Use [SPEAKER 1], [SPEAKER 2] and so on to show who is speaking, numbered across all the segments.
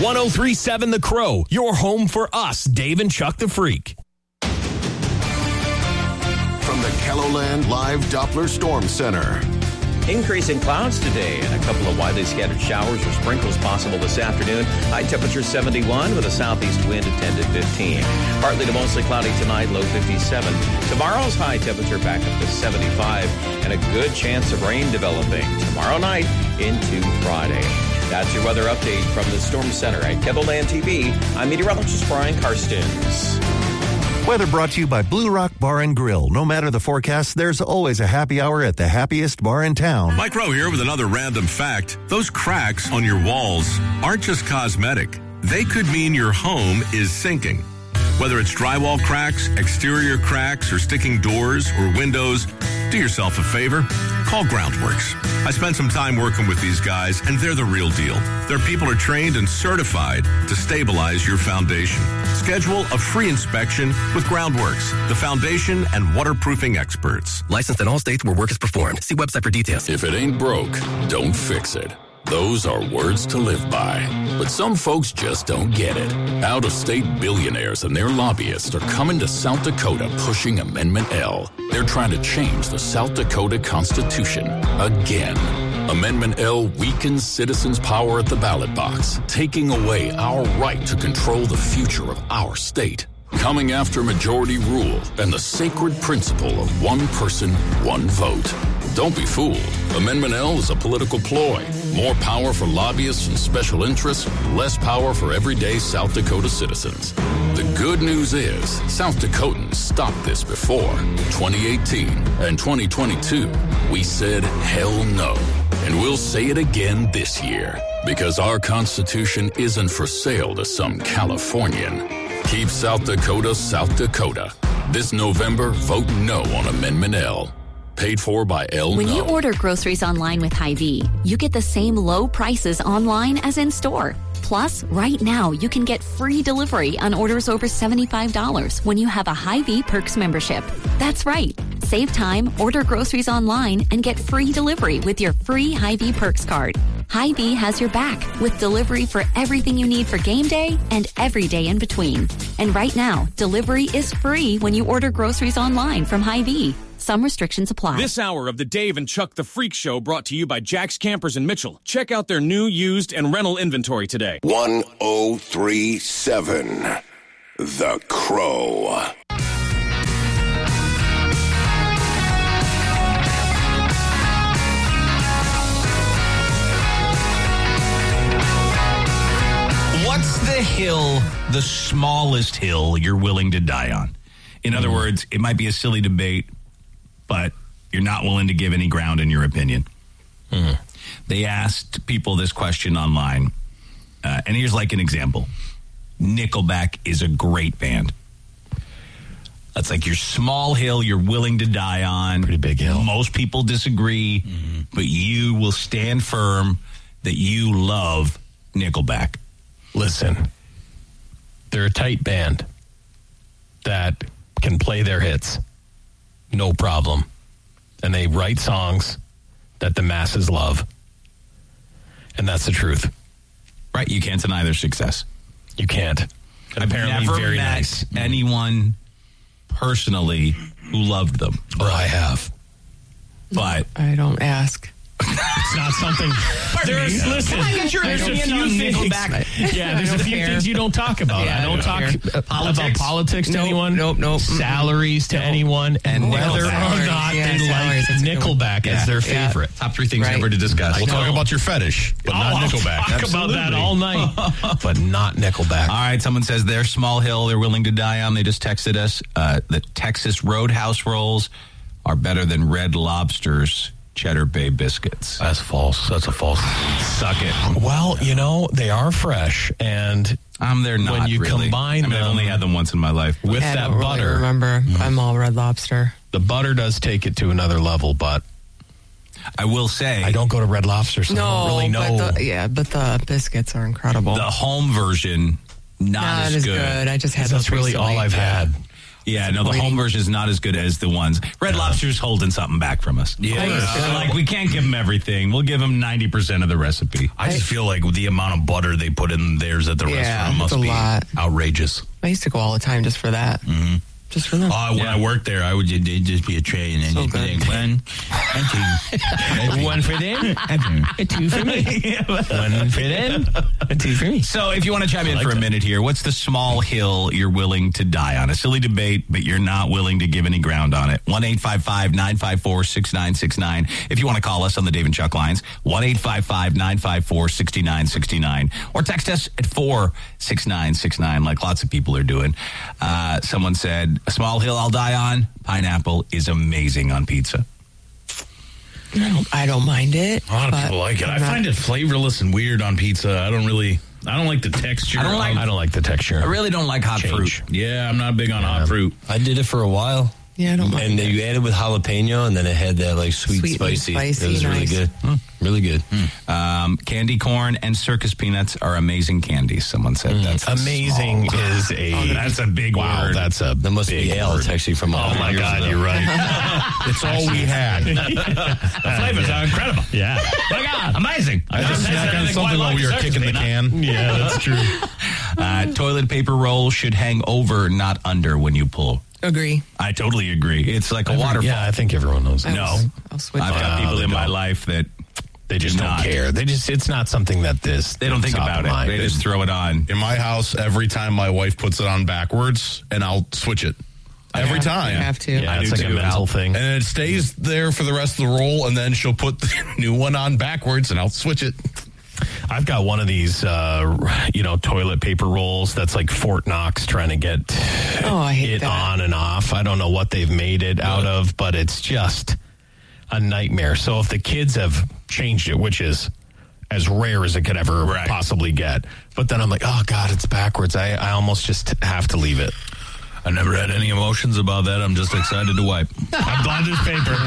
[SPEAKER 1] 1037 The Crow, your home for us, Dave and Chuck the Freak.
[SPEAKER 2] From the KELOLAND Live Doppler Storm Center.
[SPEAKER 3] Increasing clouds today and a couple of widely scattered showers or sprinkles possible this afternoon. High temperature 71 with a southeast wind at 10 to 15. Partly to mostly cloudy tonight, low 57. Tomorrow's high temperature back up to 75 and a good chance of rain developing tomorrow night into Friday. That's your weather update from the Storm Center at KELOLAND TV. I'm meteorologist Brian Karstens.
[SPEAKER 4] Weather brought to you by Blue Rock Bar and Grill. No matter the forecast, there's always a happy hour at the happiest bar in town.
[SPEAKER 5] Mike Rowe here with another random fact. Those cracks on your walls aren't just cosmetic. They could mean your home is sinking. Whether it's drywall cracks, exterior cracks, or sticking doors or windows, do yourself a favor. Call Groundworks. I spent some time working with these guys, and they're the real deal. Their people are trained and certified to stabilize your foundation. Schedule a free inspection with Groundworks, the foundation and waterproofing experts.
[SPEAKER 6] Licensed in all states where work is performed. See website for details.
[SPEAKER 7] If it ain't broke, don't fix it. Those are words to live by. But some folks just don't get it. Out-of-state billionaires and their lobbyists are coming to South Dakota pushing Amendment L. They're trying to change the South Dakota Constitution again. Amendment L weakens citizens' power at the ballot box, taking away our right to control the future of our state. Coming after majority rule and the sacred principle of one person, one vote. Don't be fooled. Amendment L is a political ploy. More power for lobbyists and special interests, less power for everyday South Dakota citizens. The good news is, South Dakotans stopped this before. 2018 and 2022, we said hell no. And we'll say it again this year. Because our Constitution isn't for sale to some Californian. Keep South Dakota, South Dakota. This November, vote no on Amendment L. Paid for by L.
[SPEAKER 8] When you order groceries online with Hy-Vee, you get the same low prices online as in store. Plus, right now, you can get free delivery on orders over $75 when you have a Hy-Vee Perks membership. That's right. Save time, order groceries online, and get free delivery with your free Hy-Vee Perks card. Hy-Vee has your back with delivery for everything you need for game day and every day in between. And right now, delivery is free when you order groceries online from Hy-Vee. Some restrictions apply.
[SPEAKER 1] This hour of the Dave and Chuck the Freak Show brought to you by Jack's Campers in Mitchell. Check out their new, used, and rental inventory today.
[SPEAKER 2] 1037 The Crow.
[SPEAKER 9] What's the hill, the smallest hill you're willing to die on? In other words, it might be a silly debate, but you're not willing to give any ground in your opinion. They asked people this question online, and here's like an example. Nickelback is a great band. That's like your small hill you're willing to die on.
[SPEAKER 10] Pretty big hill.
[SPEAKER 9] Most people disagree, but you will stand firm that you love Nickelback.
[SPEAKER 10] Listen, they're a tight band that can play their hits. No problem. And they write songs that the masses love. And that's the truth.
[SPEAKER 9] Right, you can't deny their success.
[SPEAKER 10] You can't. And
[SPEAKER 9] I've
[SPEAKER 10] apparently
[SPEAKER 9] never
[SPEAKER 10] very
[SPEAKER 9] met
[SPEAKER 10] nice.
[SPEAKER 9] anyone personally who loved them.
[SPEAKER 10] Or I have.
[SPEAKER 9] But
[SPEAKER 11] I don't ask.
[SPEAKER 10] It's not something. Listen, there's a few things. Yeah, there's a few things you don't talk about.
[SPEAKER 11] Yeah,
[SPEAKER 10] I don't talk about politics to anyone.
[SPEAKER 11] Nope.
[SPEAKER 10] Salaries to anyone, and whether or not they like Nickelback as their favorite.
[SPEAKER 9] Top three things never to discuss.
[SPEAKER 10] We'll talk about your fetish, but not Nickelback. I'll talk about that all night, but not Nickelback.
[SPEAKER 9] All right, someone says their small hill they're willing to die on. They just texted us. The Texas Roadhouse rolls are better than Red Lobster's Cheddar Bay biscuits.
[SPEAKER 10] That's false. That's a false.
[SPEAKER 9] Suck it.
[SPEAKER 10] Well, they are fresh, and
[SPEAKER 9] they're not
[SPEAKER 10] when you
[SPEAKER 9] really.
[SPEAKER 10] combine them.
[SPEAKER 9] I've only had them once in my life.
[SPEAKER 10] With that butter.
[SPEAKER 11] Really remember, I'm all Red Lobster.
[SPEAKER 10] The butter does take it to another level, but
[SPEAKER 9] I will say
[SPEAKER 10] I don't go to Red Lobster, so I don't really know.
[SPEAKER 11] But the biscuits are incredible.
[SPEAKER 9] The home version, not as good.
[SPEAKER 11] I just had those
[SPEAKER 10] really
[SPEAKER 11] recently.
[SPEAKER 10] all I've had.
[SPEAKER 9] Yeah, no, the home version is not as good as the ones. Red Lobster's holding something back from us.
[SPEAKER 12] Yeah.
[SPEAKER 9] They're like, we can't give them everything. We'll give them 90% of the recipe.
[SPEAKER 12] I just feel like the amount of butter they put in theirs at the restaurant must be outrageous.
[SPEAKER 11] I used to go all the time just for that.
[SPEAKER 12] Mm-hmm.
[SPEAKER 11] Just for them.
[SPEAKER 12] When I worked there, it'd just be a tray and then
[SPEAKER 11] So
[SPEAKER 12] you'd be
[SPEAKER 11] good.
[SPEAKER 12] like, one and two.
[SPEAKER 10] One for them, a two for me. One for them, a two for me.
[SPEAKER 9] So if you want to chime in for a minute here, what's the small hill you're willing to die on? A silly debate, but you're not willing to give any ground on it. 1-855-954-6969. If you want to call us on the Dave and Chuck lines, 1-855-954-6969. Or text us at 46969 like lots of people are doing. Someone said, a small hill I'll die on, pineapple is amazing on pizza.
[SPEAKER 11] I don't mind it.
[SPEAKER 12] A lot of people like it. I find it flavorless and weird on pizza. I don't like the texture.
[SPEAKER 10] I don't like the texture.
[SPEAKER 9] I really don't like hot fruit.
[SPEAKER 12] Yeah, I'm not big on hot fruit.
[SPEAKER 10] I did it for a while.
[SPEAKER 11] Yeah, I don't mind
[SPEAKER 10] And
[SPEAKER 11] it.
[SPEAKER 10] you add it with jalapeno, and then it had that like sweet
[SPEAKER 11] Sweet and
[SPEAKER 10] spicy.
[SPEAKER 11] spicy,
[SPEAKER 10] It was really
[SPEAKER 11] nice.
[SPEAKER 10] good. Really good.
[SPEAKER 9] Candy corn and circus peanuts are amazing candies. Someone said that's
[SPEAKER 10] Amazing is
[SPEAKER 9] that's a big
[SPEAKER 10] wow.
[SPEAKER 9] word.
[SPEAKER 10] That must be ale. It's actually from.
[SPEAKER 9] Oh my God,
[SPEAKER 10] ago.
[SPEAKER 9] you're right.
[SPEAKER 12] It's all we had.
[SPEAKER 9] The flavors are incredible.
[SPEAKER 10] Yeah.
[SPEAKER 9] My God, amazing.
[SPEAKER 12] I just snack on something while we were kicking the can.
[SPEAKER 10] Yeah, that's true.
[SPEAKER 9] Toilet paper roll should hang over, not under when you pull.
[SPEAKER 11] Agree.
[SPEAKER 9] I totally agree. It's like a waterfall.
[SPEAKER 10] Yeah, I think everyone knows that.
[SPEAKER 9] No,
[SPEAKER 11] I'll switch
[SPEAKER 9] I've got people in my life that
[SPEAKER 10] They just don't care. It's not something that
[SPEAKER 9] they don't think about it. They just throw it on.
[SPEAKER 12] In my house, every time my wife puts it on backwards, and I'll switch it. Every time.
[SPEAKER 11] You have to.
[SPEAKER 10] Yeah, it's like a mental thing.
[SPEAKER 12] And it stays there for the rest of the roll, and then she'll put the new one on backwards, and I'll switch it.
[SPEAKER 10] I've got one of these, toilet paper rolls that's like Fort Knox trying to get
[SPEAKER 11] I hate
[SPEAKER 10] it
[SPEAKER 11] that.
[SPEAKER 10] on and off. I don't know what they've made it out of, but it's just a nightmare. So if the kids have changed it, which is as rare as it could ever possibly get, but then I'm like, oh God, it's backwards. I almost just have to leave it.
[SPEAKER 12] I never had any emotions about that. I'm just excited to wipe.
[SPEAKER 10] I'm glad there's paper.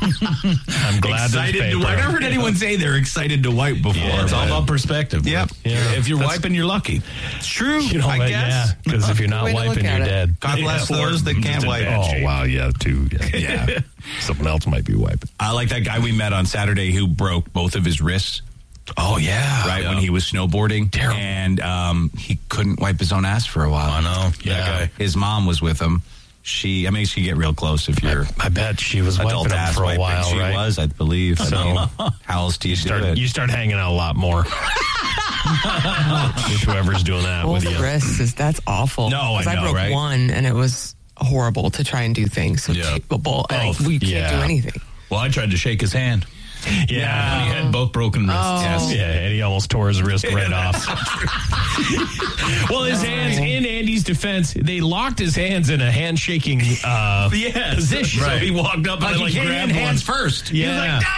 [SPEAKER 10] I'm glad there's paper.
[SPEAKER 9] I've never heard anyone say they're excited to wipe before.
[SPEAKER 12] Yeah, it's all about perspective.
[SPEAKER 9] Yep.
[SPEAKER 10] Yeah.
[SPEAKER 12] If you're wiping, you're lucky.
[SPEAKER 9] It's true,
[SPEAKER 10] I
[SPEAKER 9] guess.
[SPEAKER 10] Yeah, because if you're not
[SPEAKER 11] Way to
[SPEAKER 10] wiping,
[SPEAKER 11] look at
[SPEAKER 10] you're
[SPEAKER 11] it.
[SPEAKER 10] dead.
[SPEAKER 9] God bless those that can't wipe.
[SPEAKER 10] Oh, wow, yeah, too.
[SPEAKER 9] Yeah.
[SPEAKER 10] Someone else might be wiping.
[SPEAKER 9] I like that guy we met on Saturday who broke both of his wrists.
[SPEAKER 12] Oh, yeah.
[SPEAKER 9] Right, when he was snowboarding.
[SPEAKER 12] Terrible.
[SPEAKER 9] And he couldn't wipe his own ass for a while.
[SPEAKER 12] I know.
[SPEAKER 9] Yeah.
[SPEAKER 12] That guy.
[SPEAKER 9] His mom was with him. She can get real close if you're
[SPEAKER 10] I bet she was
[SPEAKER 9] adult
[SPEAKER 10] wiping him
[SPEAKER 9] ass
[SPEAKER 10] for a
[SPEAKER 9] wiping.
[SPEAKER 10] while,
[SPEAKER 9] She
[SPEAKER 10] right?
[SPEAKER 9] was, I believe. So
[SPEAKER 10] know.
[SPEAKER 9] how else do you do it?
[SPEAKER 10] You start hanging out a lot more with whoever's doing that
[SPEAKER 11] Both
[SPEAKER 10] with you.
[SPEAKER 11] wrists, that's awful.
[SPEAKER 9] No, I
[SPEAKER 11] 'Cause
[SPEAKER 9] know,
[SPEAKER 11] broke
[SPEAKER 9] right?
[SPEAKER 11] one, and it was horrible to try and do things. So
[SPEAKER 12] Yeah.
[SPEAKER 11] capable. We can't do anything.
[SPEAKER 12] Well, I tried to shake his hand.
[SPEAKER 10] Yeah.
[SPEAKER 12] He had both broken wrists.
[SPEAKER 11] Oh.
[SPEAKER 10] Yes. Yeah, and he almost tore his wrist right off. Well, his hands, in Andy's defense, they locked his hands in a handshaking position.
[SPEAKER 9] Right.
[SPEAKER 10] So he walked up and
[SPEAKER 9] Like, he came in
[SPEAKER 10] grabbed
[SPEAKER 9] hands
[SPEAKER 10] one.
[SPEAKER 9] first.
[SPEAKER 10] Yeah.
[SPEAKER 9] He was like,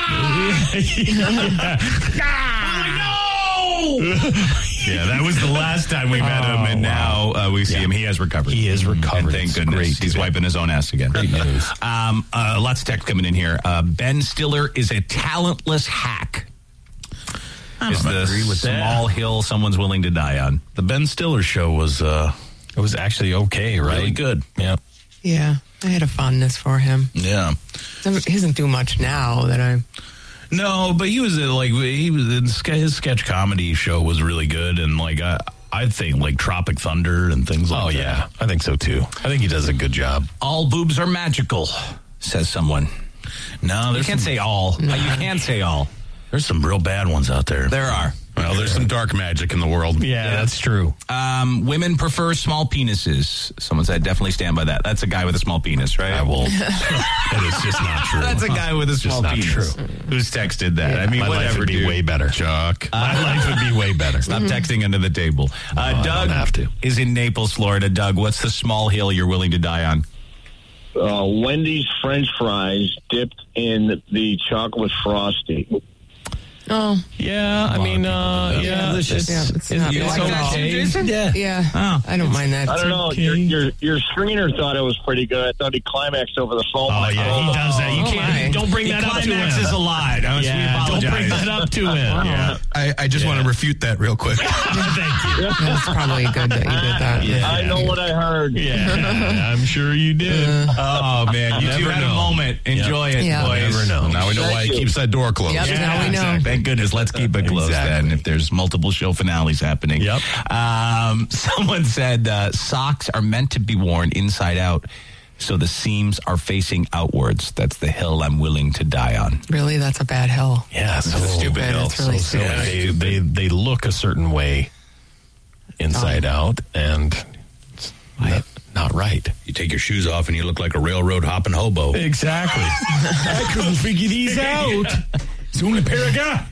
[SPEAKER 9] Yeah, that was the last time we met him, and now we see him. He has recovered.
[SPEAKER 10] He is recovered.
[SPEAKER 9] And thank
[SPEAKER 10] It's
[SPEAKER 9] goodness.
[SPEAKER 10] great.
[SPEAKER 9] He's wiping his own ass again.
[SPEAKER 10] Great news.
[SPEAKER 9] Lots of text coming in here. Ben Stiller is a talentless hack. Is the
[SPEAKER 12] agree with that.
[SPEAKER 9] small hill someone's willing to die on?
[SPEAKER 12] The Ben Stiller show was
[SPEAKER 10] It was actually okay, right?
[SPEAKER 12] really good.
[SPEAKER 10] Yeah.
[SPEAKER 11] Yeah, I had a fondness for him.
[SPEAKER 12] Yeah.
[SPEAKER 11] He doesn't do much now that I.
[SPEAKER 12] No, but he was his sketch comedy show was really good, and I think like Tropic Thunder and things like that.
[SPEAKER 10] Oh, yeah. I think so, too. I think he does a good job.
[SPEAKER 9] All boobs are magical, says someone.
[SPEAKER 12] No,
[SPEAKER 9] You can't say all. You can say all.
[SPEAKER 12] There's some real bad ones out there.
[SPEAKER 9] There are.
[SPEAKER 12] Well, there's some dark magic in the world.
[SPEAKER 10] Yeah, that's true.
[SPEAKER 9] Women prefer small penises. Someone said, definitely stand by that. That's a guy with a small penis, right?
[SPEAKER 10] I will. That is just not true.
[SPEAKER 9] That's a guy with a small
[SPEAKER 10] not
[SPEAKER 9] penis.
[SPEAKER 10] true.
[SPEAKER 9] Who's texted that? I mean,
[SPEAKER 10] My life
[SPEAKER 9] whatever,
[SPEAKER 10] would be
[SPEAKER 9] dude.
[SPEAKER 10] way better.
[SPEAKER 12] Chuck.
[SPEAKER 10] My life would be way better.
[SPEAKER 9] Stop texting under the table.
[SPEAKER 10] I
[SPEAKER 9] Doug
[SPEAKER 10] don't have to.
[SPEAKER 9] is in Naples, Florida. Doug, what's the small hill you're willing to die on?
[SPEAKER 13] Wendy's French fries dipped in the chocolate frosty.
[SPEAKER 11] Oh,
[SPEAKER 10] Yeah, I mean, yeah, delicious.
[SPEAKER 11] It's not bad at all. Yeah.
[SPEAKER 10] Oh,
[SPEAKER 11] I don't mind that.
[SPEAKER 13] I don't know.
[SPEAKER 10] okay.
[SPEAKER 13] Your screener thought it was pretty good. I thought he climaxed over the phone.
[SPEAKER 12] Oh, yeah, he does that. You can't. Don't bring that up to him.
[SPEAKER 9] Climax is a lie.
[SPEAKER 12] Yeah, don't bring that up to him. Yeah.
[SPEAKER 14] I just want to refute that real quick.
[SPEAKER 12] Thank you.
[SPEAKER 11] That's probably good that you did that.
[SPEAKER 12] Yeah.
[SPEAKER 13] I know what I heard.
[SPEAKER 12] Yeah, I'm sure you did.
[SPEAKER 9] Oh, man. You two had a moment. Enjoy it,
[SPEAKER 11] Yeah.
[SPEAKER 9] boys.
[SPEAKER 10] Never know.
[SPEAKER 14] Now we know why he keeps that door closed.
[SPEAKER 11] Yep, now we know.
[SPEAKER 9] Exactly. Thank goodness. Let's keep it closed then if there's multiple show finales happening.
[SPEAKER 10] Yep.
[SPEAKER 9] Someone said socks are meant to be worn inside out, so the seams are facing outwards. That's the hill I'm willing to die on.
[SPEAKER 11] Really, that's a bad hill.
[SPEAKER 10] Yeah, so
[SPEAKER 9] stupid
[SPEAKER 11] bad.
[SPEAKER 9] hill.
[SPEAKER 11] It's really
[SPEAKER 10] So
[SPEAKER 11] stupid.
[SPEAKER 10] they look a certain way inside out, and it's not right.
[SPEAKER 12] You take your shoes off and you look like a railroad hopping hobo.
[SPEAKER 10] Exactly.
[SPEAKER 12] I couldn't figure these out. It's the only pair I got.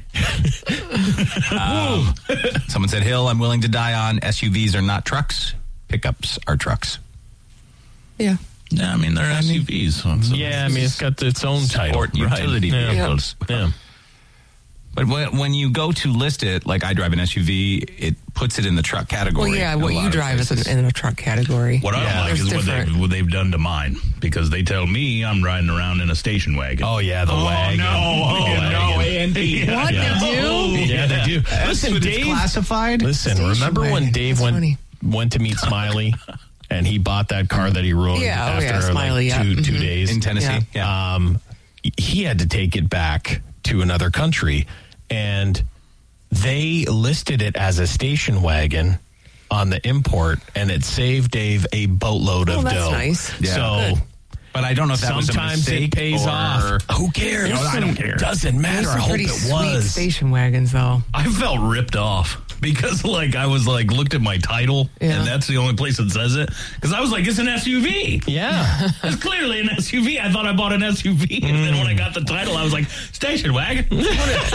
[SPEAKER 9] Someone said, hill I'm willing to die on. SUVs are not trucks. Pickups are trucks.
[SPEAKER 11] Yeah.
[SPEAKER 12] Yeah, I mean, they're SUVs. So
[SPEAKER 10] Yeah, I mean, it's got its own title.
[SPEAKER 9] Sport utility
[SPEAKER 10] Yeah.
[SPEAKER 9] vehicles.
[SPEAKER 10] Yeah.
[SPEAKER 9] But when you go to list it, like I drive an SUV, it puts it in the truck category.
[SPEAKER 11] Well, yeah,
[SPEAKER 9] in a
[SPEAKER 11] what
[SPEAKER 9] lot
[SPEAKER 11] you
[SPEAKER 9] of
[SPEAKER 11] drive is
[SPEAKER 9] places.
[SPEAKER 11] in a truck category.
[SPEAKER 12] What I don't like
[SPEAKER 11] There's
[SPEAKER 12] is
[SPEAKER 11] different.
[SPEAKER 12] what they've done to mine, because they tell me I'm riding around in a station wagon.
[SPEAKER 10] Oh, yeah, the wagon.
[SPEAKER 12] no,
[SPEAKER 9] Andy.
[SPEAKER 11] What?
[SPEAKER 10] Yeah.
[SPEAKER 11] They do?
[SPEAKER 10] Yeah, they do. Listen,
[SPEAKER 9] It's
[SPEAKER 10] Dave.
[SPEAKER 9] classified.
[SPEAKER 10] Listen,
[SPEAKER 11] Station
[SPEAKER 10] remember when
[SPEAKER 11] wagon.
[SPEAKER 10] Dave
[SPEAKER 11] That's funny.
[SPEAKER 10] went to meet Smiley and he bought that car that he ruined
[SPEAKER 11] Yeah, oh,
[SPEAKER 10] after
[SPEAKER 11] yeah, Smiley,
[SPEAKER 10] like
[SPEAKER 11] yeah.
[SPEAKER 10] two
[SPEAKER 11] Mhm.
[SPEAKER 10] days
[SPEAKER 9] in Tennessee? Yeah.
[SPEAKER 10] He had to take it back to another country, and they listed it as a station wagon on the import, and it saved Dave a boatload of
[SPEAKER 11] that's
[SPEAKER 10] dough.
[SPEAKER 11] nice.
[SPEAKER 9] Yeah.
[SPEAKER 10] So
[SPEAKER 9] But I don't know if that was a
[SPEAKER 10] sometimes
[SPEAKER 9] mistake
[SPEAKER 10] it pays
[SPEAKER 9] or...
[SPEAKER 10] off. Who cares?
[SPEAKER 9] You know, I don't care.
[SPEAKER 10] Doesn't matter.
[SPEAKER 11] There's
[SPEAKER 10] I
[SPEAKER 11] some
[SPEAKER 10] hope
[SPEAKER 11] pretty
[SPEAKER 10] it
[SPEAKER 11] sweet
[SPEAKER 10] was.
[SPEAKER 11] station wagons, though.
[SPEAKER 12] I felt ripped off because, like, I was like, looked at my title,
[SPEAKER 11] Yeah.
[SPEAKER 12] and that's the only place that says it. Because I was like, it's an SUV.
[SPEAKER 10] Yeah.
[SPEAKER 12] It's clearly an SUV. I thought I bought an SUV, and then when I got the title, I was like, station wagon. I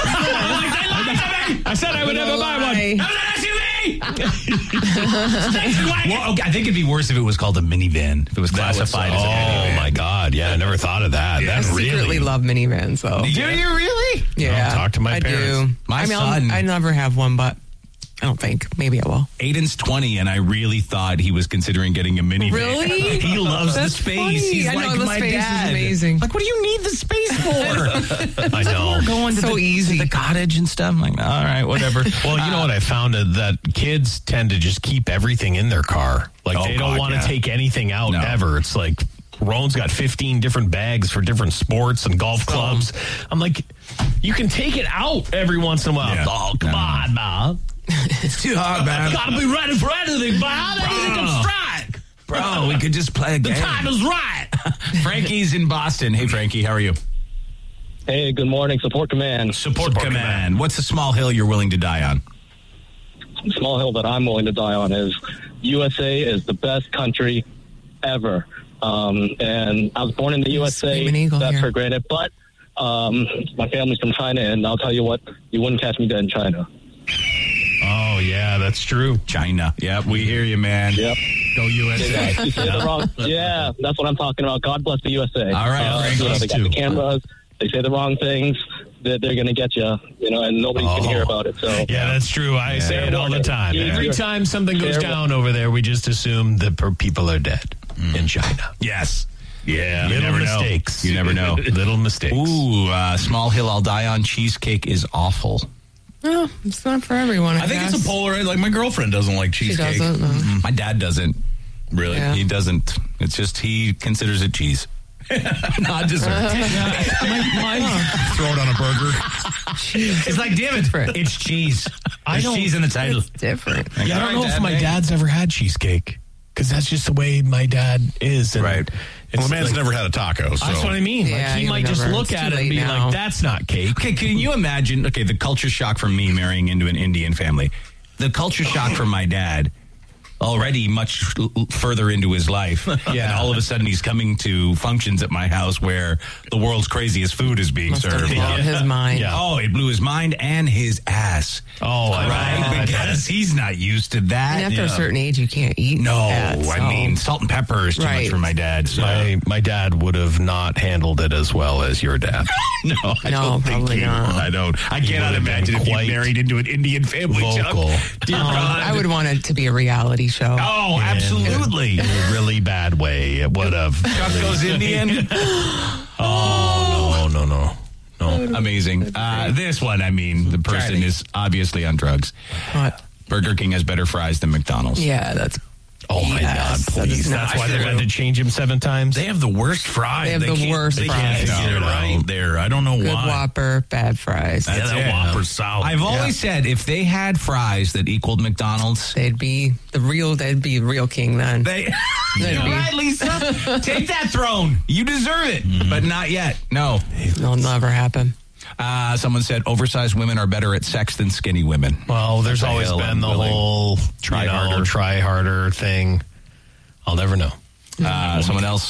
[SPEAKER 12] said I would never buy one.
[SPEAKER 11] Lie.
[SPEAKER 12] That was an SUV. Station wagon.
[SPEAKER 9] Well, okay, I think it'd be worse if it was called a minivan. If it was classified as a minivan.
[SPEAKER 10] Oh my God! Yeah, I never thought of that.
[SPEAKER 11] I
[SPEAKER 10] That
[SPEAKER 11] secretly
[SPEAKER 10] really.
[SPEAKER 11] love minivans, though.
[SPEAKER 9] Do you really?
[SPEAKER 11] Yeah.
[SPEAKER 10] Talk to my
[SPEAKER 11] I
[SPEAKER 10] parents.
[SPEAKER 11] do.
[SPEAKER 9] My
[SPEAKER 11] I mean,
[SPEAKER 9] son-
[SPEAKER 11] I never have one, but I don't think. Maybe I will.
[SPEAKER 9] Aiden's 20, and I really thought he was considering getting a minivan.
[SPEAKER 11] Really?
[SPEAKER 9] He loves
[SPEAKER 11] That's
[SPEAKER 9] the space.
[SPEAKER 11] funny.
[SPEAKER 9] He's
[SPEAKER 11] I know,
[SPEAKER 9] like
[SPEAKER 11] the
[SPEAKER 9] my
[SPEAKER 11] space is
[SPEAKER 9] dad.
[SPEAKER 11] amazing.
[SPEAKER 9] Like, what do you need the space for?
[SPEAKER 10] I know.
[SPEAKER 9] Going to
[SPEAKER 11] So
[SPEAKER 9] the,
[SPEAKER 11] easy.
[SPEAKER 9] to the cottage and stuff. I'm like, all right, whatever.
[SPEAKER 10] Well, you know what I found that kids tend to just keep everything in their car. Like
[SPEAKER 9] Oh,
[SPEAKER 10] they don't
[SPEAKER 9] God,
[SPEAKER 10] want to
[SPEAKER 9] yeah.
[SPEAKER 10] take anything out
[SPEAKER 9] No.
[SPEAKER 10] ever. It's like Roan's got 15 different bags for different sports and golf clubs. I'm like, you can take it out every once in a while.
[SPEAKER 9] Yeah.
[SPEAKER 10] Oh, come on, Bob.
[SPEAKER 9] It's too hard, man.
[SPEAKER 12] Gotta be ready for anything, Bob. Anything can strike.
[SPEAKER 9] Bro, we could just play a
[SPEAKER 12] The
[SPEAKER 9] game.
[SPEAKER 12] time is right.
[SPEAKER 9] Frankie's in Boston. Hey, Frankie, how are you?
[SPEAKER 13] Hey, good morning. Support command.
[SPEAKER 9] Support command. What's the small hill you're willing to die on?
[SPEAKER 13] Small hill that I'm willing to die on is USA is the best country ever. And I was born in the USA.
[SPEAKER 11] Screaming eagle
[SPEAKER 13] That's
[SPEAKER 11] here.
[SPEAKER 13] for granted. But my family's from China, and I'll tell you what, you wouldn't catch me dead in China.
[SPEAKER 10] Oh, yeah, that's true.
[SPEAKER 9] China. Yep, we hear you, man.
[SPEAKER 13] Yep.
[SPEAKER 9] Go USA.
[SPEAKER 13] You say the wrong. Yeah, that's what I'm talking about. God bless the USA.
[SPEAKER 9] All right, Frank,
[SPEAKER 13] they got the
[SPEAKER 10] too.
[SPEAKER 13] cameras. They say the wrong things. They're going to get you, and nobody can hear about it. So
[SPEAKER 10] Yeah, that's true. I say it all the time.
[SPEAKER 13] Yeah.
[SPEAKER 10] Every time something goes
[SPEAKER 13] Fair
[SPEAKER 10] down over there, we just assume the people are dead in China.
[SPEAKER 9] Yes.
[SPEAKER 10] Yeah,
[SPEAKER 9] You
[SPEAKER 10] little
[SPEAKER 9] never know.
[SPEAKER 10] mistakes.
[SPEAKER 9] You never know.
[SPEAKER 10] Little mistakes.
[SPEAKER 9] Ooh, small hill I'll die on. Cheesecake is awful.
[SPEAKER 11] No, it's not for everyone.
[SPEAKER 12] I think it's a polar. Like, my girlfriend doesn't like
[SPEAKER 11] She
[SPEAKER 12] cheesecake.
[SPEAKER 11] doesn't. No.
[SPEAKER 9] My dad doesn't.
[SPEAKER 12] Really?
[SPEAKER 11] Yeah.
[SPEAKER 9] He doesn't. It's just he considers it cheese. Not dessert.
[SPEAKER 12] Throw it on a burger.
[SPEAKER 9] It's like, damn it, it's cheese. There's cheese in the title.
[SPEAKER 11] It's different.
[SPEAKER 9] Like,
[SPEAKER 10] Yeah, I
[SPEAKER 9] all
[SPEAKER 10] don't know
[SPEAKER 9] right,
[SPEAKER 10] if
[SPEAKER 9] Dad,
[SPEAKER 10] my
[SPEAKER 9] hey.
[SPEAKER 10] dad's ever had cheesecake because that's just the way my dad is. And
[SPEAKER 9] Right.
[SPEAKER 10] it's
[SPEAKER 14] Well, the man's
[SPEAKER 10] like-
[SPEAKER 14] never had a taco, so.
[SPEAKER 10] That's what I mean.
[SPEAKER 11] Yeah,
[SPEAKER 10] Like he
[SPEAKER 11] you
[SPEAKER 10] might
[SPEAKER 11] would
[SPEAKER 10] just
[SPEAKER 11] never.
[SPEAKER 10] look
[SPEAKER 11] It's
[SPEAKER 10] at
[SPEAKER 11] too
[SPEAKER 10] it and
[SPEAKER 11] late
[SPEAKER 10] be
[SPEAKER 11] now.
[SPEAKER 10] like, "That's not cake."
[SPEAKER 9] Okay, can you imagine? Okay, the culture shock from me marrying into an Indian family. The culture shock from my dad. already much further into his life. And all of a sudden he's coming to functions at my house where the world's craziest food is being
[SPEAKER 11] Must have
[SPEAKER 9] served.
[SPEAKER 11] blown his mind.
[SPEAKER 9] Yeah. Oh, it blew his mind and his ass.
[SPEAKER 10] Oh,
[SPEAKER 9] right? Because he's not used to that.
[SPEAKER 11] And after a certain age, you can't eat that, so.
[SPEAKER 9] I mean, salt and pepper is too much for my dad. So.
[SPEAKER 10] My dad would have not handled it as well as your dad.
[SPEAKER 9] No, I don't think he would. I don't. I cannot imagine if you married into an Indian family.
[SPEAKER 10] Vocal.
[SPEAKER 9] Dear God.
[SPEAKER 11] I would want it to be a reality show.
[SPEAKER 9] Oh, absolutely.
[SPEAKER 10] In a really bad way. It would have.
[SPEAKER 9] Chuck goes Indian.
[SPEAKER 10] Oh, no.
[SPEAKER 9] Amazing. This one, I mean, the person is obviously on drugs.
[SPEAKER 11] What?
[SPEAKER 9] Burger King has better fries than McDonald's.
[SPEAKER 11] Yeah, that's...
[SPEAKER 10] Oh, my God, please. That's why they've had to change him 7 times?
[SPEAKER 12] They have the worst fries.
[SPEAKER 11] They have the worst
[SPEAKER 12] They
[SPEAKER 11] fries.
[SPEAKER 12] can't get it right there. I don't know
[SPEAKER 11] Good
[SPEAKER 12] why.
[SPEAKER 11] Whopper, bad fries.
[SPEAKER 12] That Whopper's solid.
[SPEAKER 9] I've always said if they had fries that equaled McDonald's,
[SPEAKER 11] they'd be real king then.
[SPEAKER 9] You're right, Lisa. Take that throne. You deserve it. But not yet. No.
[SPEAKER 11] It'll never happen.
[SPEAKER 9] Someone said oversized women are better at sex than skinny women.
[SPEAKER 10] Well, there's always been the whole try harder thing. I'll never know.
[SPEAKER 9] Someone else.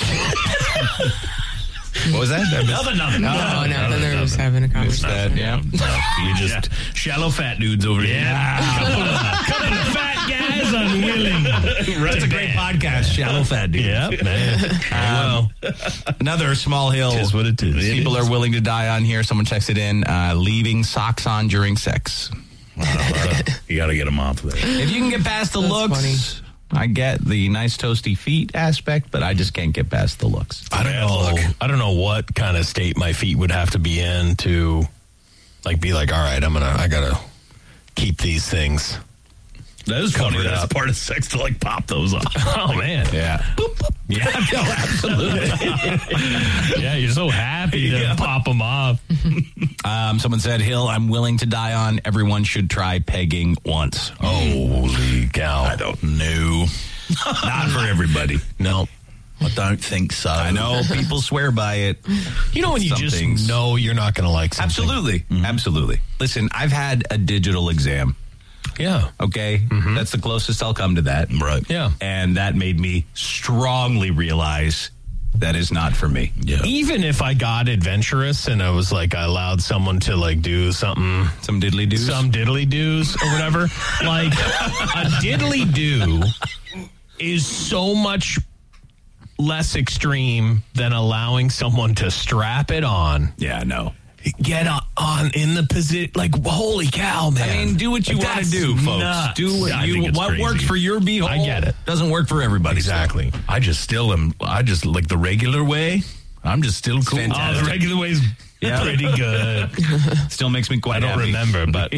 [SPEAKER 9] What was that?
[SPEAKER 11] Nothing. They're just having a conversation.
[SPEAKER 12] You just shallow fat dudes over here. Couple of fat guys unwilling.
[SPEAKER 9] That's a great podcast. Shallow fat dudes.
[SPEAKER 10] Yep, man.
[SPEAKER 9] Another small hill.
[SPEAKER 10] It is what it is.
[SPEAKER 9] People are willing to die on here. Someone texted in, leaving socks on during sex.
[SPEAKER 12] You got to get them off there.
[SPEAKER 9] If you can get past the looks, funny. I get the nice toasty feet aspect, but I just can't get past the looks.
[SPEAKER 10] I don't know what kind of state my feet would have to be in to be like, all right, I gotta keep these things.
[SPEAKER 12] That is funny. That's part of sex to pop those off.
[SPEAKER 10] Oh man.
[SPEAKER 9] Yeah.
[SPEAKER 10] Boop, boop. Yeah, no, absolutely. Yeah, you're so happy to pop them off.
[SPEAKER 9] Someone said, Hill, I'm willing to die on. Everyone should try pegging once.
[SPEAKER 10] Holy cow.
[SPEAKER 12] I don't know. Not for everybody.
[SPEAKER 10] No.
[SPEAKER 12] I don't think so.
[SPEAKER 9] I know people swear by it.
[SPEAKER 10] You know when you just know you're not going to like something?
[SPEAKER 9] Absolutely. Mm-hmm. Absolutely. Listen, I've had a digital exam.
[SPEAKER 10] Yeah.
[SPEAKER 9] Okay. Mm-hmm. That's the closest I'll come to that.
[SPEAKER 12] Right.
[SPEAKER 10] Yeah.
[SPEAKER 9] And that made me strongly realize that is not for me.
[SPEAKER 10] Yeah. Even if I got adventurous and I was I allowed someone to do something.
[SPEAKER 9] Some diddly doos?
[SPEAKER 10] Some diddly doos or whatever. A diddly do is so much less extreme than allowing someone to strap it on.
[SPEAKER 9] Yeah, no.
[SPEAKER 10] Get on in the position, holy cow, man.
[SPEAKER 9] I mean, do what you want to do, folks.
[SPEAKER 10] Nuts.
[SPEAKER 9] Do what works for your beehole.
[SPEAKER 10] I get it.
[SPEAKER 9] Doesn't work for everybody.
[SPEAKER 10] Exactly.
[SPEAKER 9] So.
[SPEAKER 12] I just the regular way. I'm just still cool.
[SPEAKER 10] Fantastic. The regular way is pretty good.
[SPEAKER 9] Still makes me quite
[SPEAKER 10] happy. I don't remember, but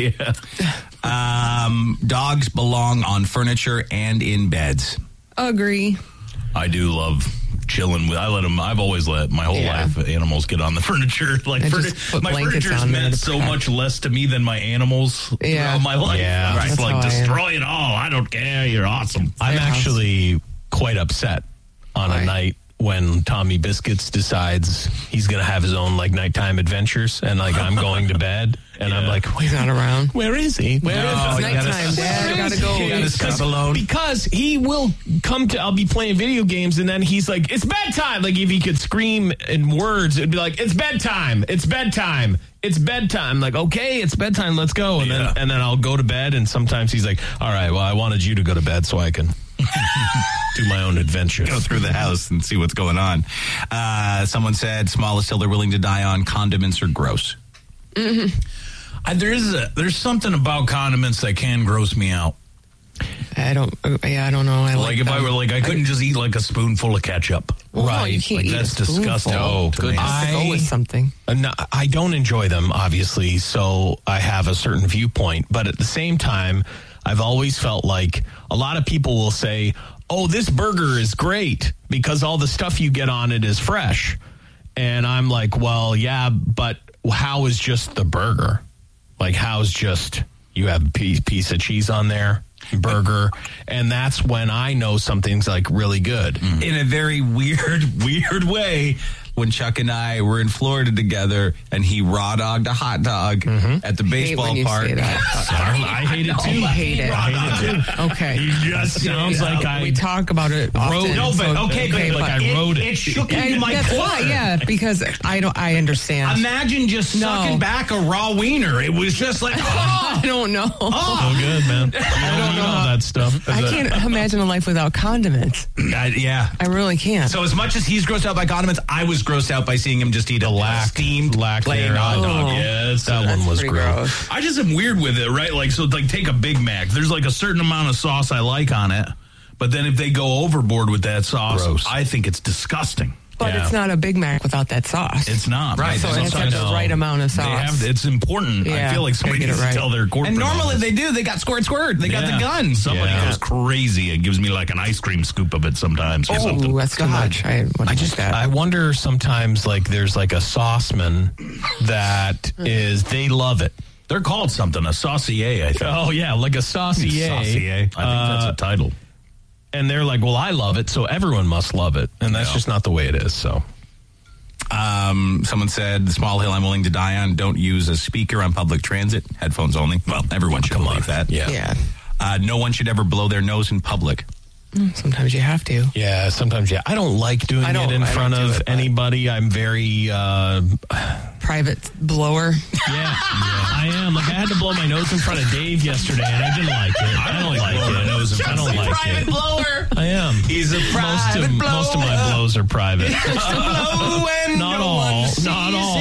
[SPEAKER 9] dogs belong on furniture and in beds.
[SPEAKER 11] Agree.
[SPEAKER 12] I do love chilling with. I've always let my whole life animals get on the furniture. My furniture's meant so much less to me than my animals throughout my life.
[SPEAKER 10] Yeah,
[SPEAKER 12] right. Destroy it all. I don't care. You're awesome.
[SPEAKER 10] I'm actually quite upset on a night when Tommy Biscuits decides he's going to have his own nighttime adventures, and I'm going to bed, and I'm like,
[SPEAKER 11] he's not around.
[SPEAKER 10] Where is he?
[SPEAKER 11] It's nighttime, Dad. Gotta go.
[SPEAKER 10] You gotta sleep alone. Because he will come to. I'll be playing video games, and then he's like, "It's bedtime." If he could scream in words, it'd be like, "It's bedtime. It's bedtime. It's bedtime." Okay, it's bedtime. Let's go. And then I'll go to bed, and sometimes he's like, "All right, well, I wanted you to go to bed so I can." Do my own adventures.
[SPEAKER 9] Go through the house and see what's going on. Someone said, smallest hill they're willing to die on, condiments are gross.
[SPEAKER 11] Mm-hmm.
[SPEAKER 12] There's something about condiments that can gross me out.
[SPEAKER 11] I don't know.
[SPEAKER 12] If I were I couldn't just eat a spoonful of ketchup.
[SPEAKER 11] Well, right. No, you can't eat
[SPEAKER 12] that's disgusting.
[SPEAKER 11] Oh,
[SPEAKER 12] good.
[SPEAKER 11] I go with something.
[SPEAKER 10] I don't enjoy them, obviously, so I have a certain viewpoint. But at the same time, I've always felt like a lot of people will say, "Oh, this burger is great because all the stuff you get on it is fresh." And I'm like, well, yeah, but how is just the burger? How's just you have a piece of cheese on there, burger, and that's when I know something's really good.
[SPEAKER 9] In a very weird way,
[SPEAKER 15] when Chuck and I were in Florida together, and he raw dogged a hot dog at the baseball park.
[SPEAKER 12] I hate it too.
[SPEAKER 11] You hate it. Okay.
[SPEAKER 12] He just sounds like
[SPEAKER 11] we talk about it often.
[SPEAKER 12] I wrote it.
[SPEAKER 10] It shook into my
[SPEAKER 11] That's
[SPEAKER 10] core.
[SPEAKER 11] why, yeah, because I understand.
[SPEAKER 10] Imagine just sucking back a raw wiener. It was just like,
[SPEAKER 11] I don't know.
[SPEAKER 12] So good, man. I don't know that stuff.
[SPEAKER 11] I can't imagine a life without condiments.
[SPEAKER 10] Yeah.
[SPEAKER 11] I really can't.
[SPEAKER 10] So as much as he's grossed out by condiments, I was grossed out by seeing him just eat a steamed plain hot dog.
[SPEAKER 12] Yeah, that one was gross. I just am weird with it, right? Like, so like take a Big Mac. There's like a certain amount of sauce I like on it. But then if they go overboard with that sauce, I think it's disgusting.
[SPEAKER 11] But it's not a Big Mac without that sauce.
[SPEAKER 12] It's not.
[SPEAKER 11] Right. So it has to have the right amount of sauce.
[SPEAKER 12] It's important.
[SPEAKER 11] Yeah,
[SPEAKER 12] I feel like somebody needs to tell their corporate.
[SPEAKER 10] And normally they do. They got squirt. They got the gun.
[SPEAKER 12] Somebody goes crazy and gives me like an ice cream scoop of it sometimes.
[SPEAKER 11] Oh, that's too much.
[SPEAKER 10] I wonder sometimes like there's like a sauceman that they love it.
[SPEAKER 12] They're called something, a saucier, I think.
[SPEAKER 10] Oh, yeah, like a saucier.
[SPEAKER 12] I think that's a title.
[SPEAKER 10] And they're like, well, I love it, so everyone must love it. And that's just not the way it is, so.
[SPEAKER 15] Someone said, the small hill I'm willing to die on, don't use a speaker on public transit, headphones only. Well, everyone should believe that.
[SPEAKER 11] Yeah.
[SPEAKER 15] No one should ever blow their nose in public.
[SPEAKER 11] Sometimes you have to.
[SPEAKER 10] Yeah, sometimes, I don't like doing it in front of anybody. I'm very...
[SPEAKER 11] private blower.
[SPEAKER 10] Yeah, I am. Like, I had to blow my nose in front of Dave yesterday, and I didn't like it. I don't like it. I don't like it.
[SPEAKER 11] Blower.
[SPEAKER 10] I am.
[SPEAKER 15] He's a private blower.
[SPEAKER 10] Most of my blows are private.
[SPEAKER 15] Not all.
[SPEAKER 10] Not all.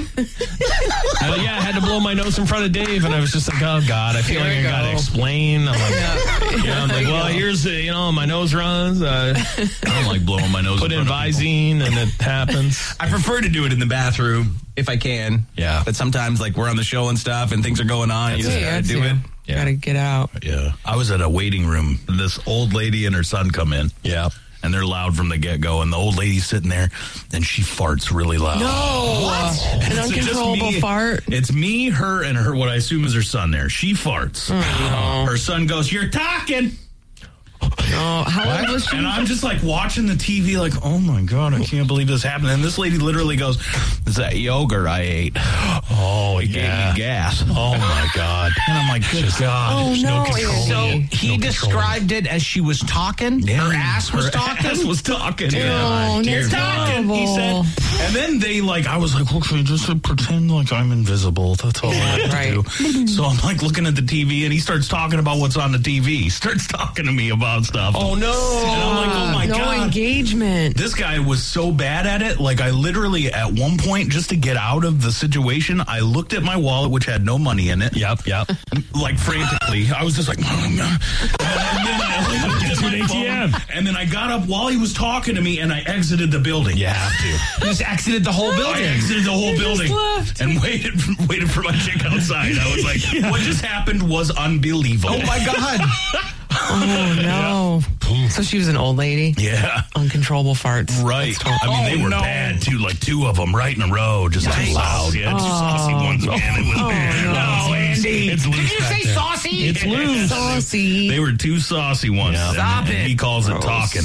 [SPEAKER 10] I had to blow my nose in front of Dave, and I was just like, oh, God, I feel like I got to explain. I'm like, well, here's, my nose runs. I
[SPEAKER 12] don't like blowing my nose.
[SPEAKER 10] Put in Visine, and it happens.
[SPEAKER 15] I prefer to do it in the bathroom if I can.
[SPEAKER 10] Yeah.
[SPEAKER 15] But sometimes, like, we're on the show and stuff, and things are going on. You just gotta do it.
[SPEAKER 11] Yeah. Gotta get out.
[SPEAKER 12] Yeah. I was at a waiting room. This old lady and her son come in.
[SPEAKER 10] Yeah.
[SPEAKER 12] And they're loud from the get-go. And the old lady's sitting there, and she farts really loud.
[SPEAKER 11] No! What? An uncontrollable fart?
[SPEAKER 12] It's me, her, and her, what I assume is her son there. She farts. Her son goes, "You're talking!"
[SPEAKER 11] Oh, how old was she?
[SPEAKER 12] And I'm just like watching the TV like, oh my God, I can't believe this happened. And this lady literally goes, "Is that yogurt I ate? Oh, it gave me gas."
[SPEAKER 10] Oh my God.
[SPEAKER 12] And I'm like, good God.
[SPEAKER 11] Oh,
[SPEAKER 12] there's no control.
[SPEAKER 10] So he described it as she was talking?
[SPEAKER 12] Yeah.
[SPEAKER 10] Her ass was talking?
[SPEAKER 12] Her ass was talking.
[SPEAKER 11] Oh,
[SPEAKER 12] You're talking, he said. And then they I was like, okay, just pretend like I'm invisible. That's all I have to do. So I'm like looking at the TV, and he starts talking about what's on the TV. He starts talking to me about stuff.
[SPEAKER 10] Oh, no.
[SPEAKER 12] And I'm like, oh my God.
[SPEAKER 11] No engagement.
[SPEAKER 12] This guy was so bad at it. Like, I literally, at one point, just to get out of the situation, I looked at my wallet, which had no money in it.
[SPEAKER 10] Yep.
[SPEAKER 12] Like, frantically. I was just like, and then I get to an ATM. And then I got up while he was talking to me, and I exited the building.
[SPEAKER 10] You have to.
[SPEAKER 11] You just exited the whole building.
[SPEAKER 12] I exited the whole building.
[SPEAKER 11] Left.
[SPEAKER 12] And waited for my chick outside. I was like, what just happened was unbelievable.
[SPEAKER 10] Oh, my God.
[SPEAKER 11] Oh, no. So she was an old lady?
[SPEAKER 12] Yeah.
[SPEAKER 11] Uncontrollable farts.
[SPEAKER 12] Right. I mean, they were bad, too. Like, two of them right in a row. Just too loud. Yeah, two saucy ones, man. It was bad.
[SPEAKER 11] No,
[SPEAKER 12] Andy. It's loose.
[SPEAKER 11] Did you say saucy?
[SPEAKER 12] It's loose.
[SPEAKER 11] Saucy.
[SPEAKER 12] They were two saucy ones.
[SPEAKER 10] Yeah.
[SPEAKER 11] Stop it.
[SPEAKER 12] He calls it talking.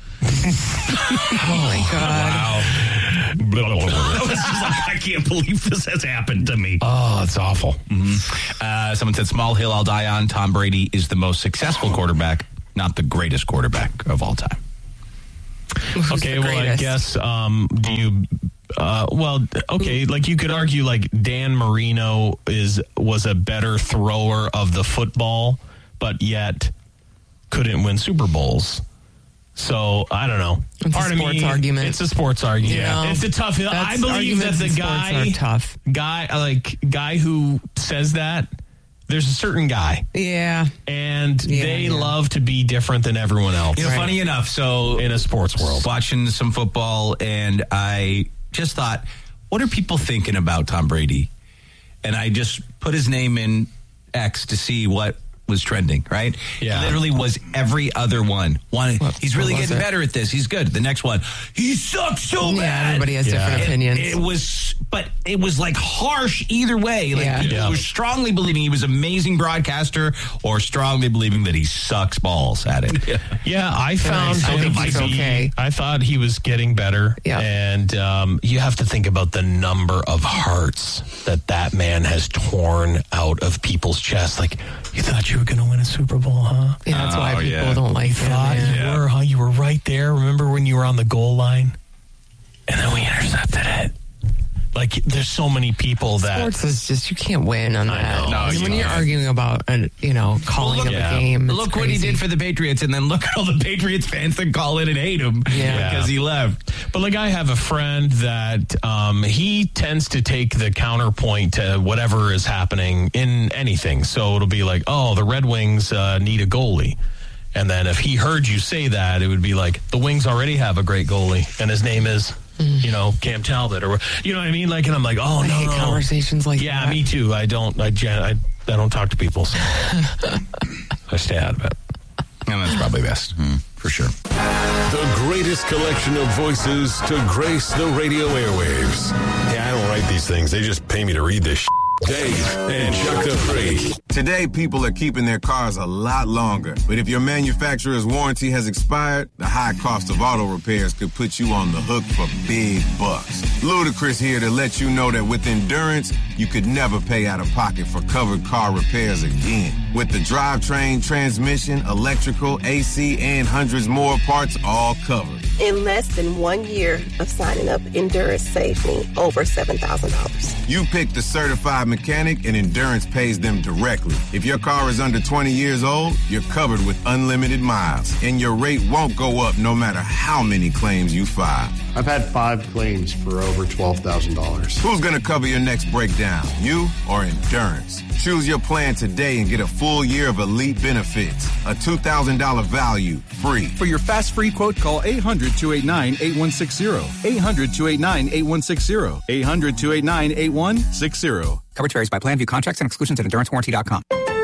[SPEAKER 11] Oh, my God.
[SPEAKER 12] Wow. I was just like, I can't believe this has happened to me.
[SPEAKER 10] Oh, it's awful.
[SPEAKER 15] Mm-hmm. Someone said, small hill I'll die on. Tom Brady is the most successful quarterback, not the greatest quarterback of all time.
[SPEAKER 10] Okay, well, I guess, do you... like you could argue like Dan Marino was a better thrower of the football, but yet couldn't win Super Bowls. So I don't know.
[SPEAKER 11] It's a sports argument.
[SPEAKER 10] It's a sports argument.
[SPEAKER 11] Yeah.
[SPEAKER 10] It's a tough hill. I believe that the guy who says that, there's a certain guy.
[SPEAKER 11] Yeah.
[SPEAKER 10] And they love to be different than everyone else.
[SPEAKER 15] You know, funny enough, so
[SPEAKER 10] in a sports world,
[SPEAKER 15] watching some football, and I just thought, what are people thinking about Tom Brady? And I just put his name in X to see what was trending, right?
[SPEAKER 10] Yeah.
[SPEAKER 15] It literally was every other one. He's really
[SPEAKER 11] what was
[SPEAKER 15] getting
[SPEAKER 11] it?
[SPEAKER 15] better at this. He's good. The next one, he sucks so
[SPEAKER 11] Yeah,
[SPEAKER 15] bad.
[SPEAKER 11] everybody has different opinions.
[SPEAKER 15] It was like harsh either way. Like people were strongly believing he was an amazing broadcaster or strongly believing that he sucks balls at it.
[SPEAKER 10] Yeah, I found I thought he was getting better.
[SPEAKER 11] Yeah.
[SPEAKER 10] And you have to think about the number of hearts that man has torn out of people's chests. Like, you thought you were going to win a Super Bowl, huh?
[SPEAKER 11] Yeah, that's why people don't like him.
[SPEAKER 10] You were, huh? You were right there. Remember when you were on the goal line? And then we intercepted it. Like, there's so many people that...
[SPEAKER 11] Sports is just, you can't win on that.
[SPEAKER 10] I know.
[SPEAKER 11] When you're arguing about, calling of a game,
[SPEAKER 15] Look what he did for the Patriots, and then look at all the Patriots fans that call in and hate him because he left.
[SPEAKER 10] But, like, I have a friend that he tends to take the counterpoint to whatever is happening in anything. So it'll be like, oh, the Red Wings need a goalie. And then if he heard you say that, it would be like, the Wings already have a great goalie, and his name is... Cam Talbot, or you know what I mean? Like, and I'm like, oh,
[SPEAKER 11] I hate conversations like that.
[SPEAKER 10] Yeah, me too. I don't talk to people, so I stay out of it.
[SPEAKER 15] And that's probably best, for sure.
[SPEAKER 2] The greatest collection of voices to grace the radio airwaves.
[SPEAKER 16] Yeah, I don't write these things. They just pay me to read this shit.
[SPEAKER 2] Dave and Chuck the Freak.
[SPEAKER 17] Today, people are keeping their cars a lot longer. But if your manufacturer's warranty has expired, the high cost of auto repairs could put you on the hook for big bucks. Ludacris here to let you know that with Endurance, you could never pay out of pocket for covered car repairs again. With the drivetrain, transmission, electrical, AC, and hundreds more parts all covered.
[SPEAKER 18] In less than 1 year of signing up, Endurance saved me over $7,000.
[SPEAKER 17] You pick the certified mechanic, and Endurance pays them directly. If your car is under 20 years old, you're covered with unlimited miles, and your rate won't go up no matter how many claims you file.
[SPEAKER 19] I've had 5 claims for over $12,000.
[SPEAKER 17] Who's going to cover your next breakdown, you or Endurance? Choose your plan today and get a full year of elite benefits. A $2,000 value, free.
[SPEAKER 20] For your fast free quote, call 800-289-8160. 800-289-8160. 800-289-8160.
[SPEAKER 21] Coverage varies by plan. View contracts and exclusions at EnduranceWarranty.com.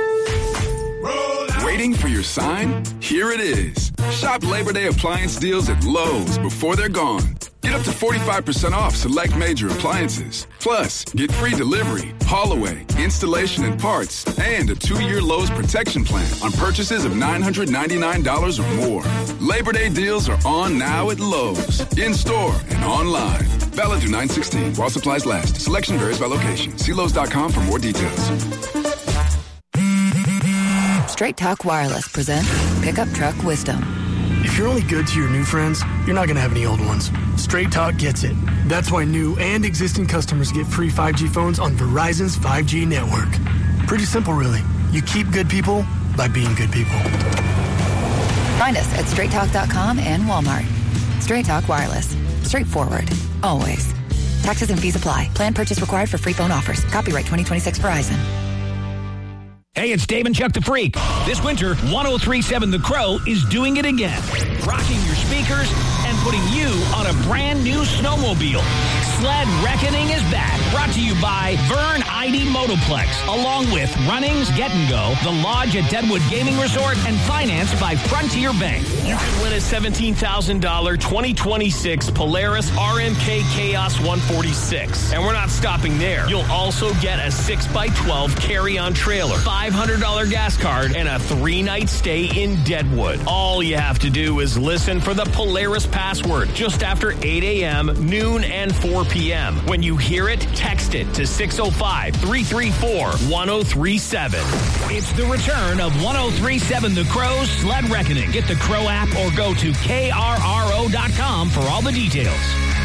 [SPEAKER 22] Waiting for your sign? Here it is. Shop Labor Day appliance deals at Lowe's before they're gone. Get up to 45% off select major appliances. Plus, get free delivery, haul away, installation and parts, and a 2-year Lowe's protection plan on purchases of $999 or more. Labor Day deals are on now at Lowe's, in-store and online. Valid through 9/16 while supplies last. Selection varies by location. See Lowe's.com for more details.
[SPEAKER 23] Straight Talk Wireless presents Pickup Truck Wisdom.
[SPEAKER 24] If you're only good to your new friends, you're not going to have any old ones. Straight Talk gets it. That's why new and existing customers get free 5G phones on Verizon's 5G network. Pretty simple, really. You keep good people by being good people.
[SPEAKER 23] Find us at straighttalk.com and Walmart. Straight Talk Wireless. Straightforward. Always. Taxes and fees apply. Plan purchase required for free phone offers. Copyright 2026 Verizon.
[SPEAKER 25] Hey, it's Dave and Chuck the Freak. This winter, 103.7 The Crow is doing it again. Rocking your speakers and putting you on a brand new snowmobile. Sled Reckoning is back. Brought to you by Vern ID Motoplex, along with Runnings Get and Go, The Lodge at Deadwood Gaming Resort, and financed by Frontier Bank.
[SPEAKER 1] You can win a $17,000 2026 Polaris RMK Chaos 146. And we're not stopping there. You'll also get a 6x12 carry-on trailer, $500 gas card, and a 3-night stay in Deadwood. All you have to do is listen for the Polaris password just after 8 a.m., noon, and 4 p.m. When you hear it, text it to 605-334-1037.
[SPEAKER 25] It's the return of 103.7 The Crow's Sled Reckoning. Get the Crow app or go to KRRO.com for all the details.